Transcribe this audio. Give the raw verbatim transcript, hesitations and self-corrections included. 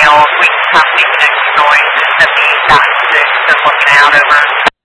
email, we can stop making extra noise and that we got to, to looking out over.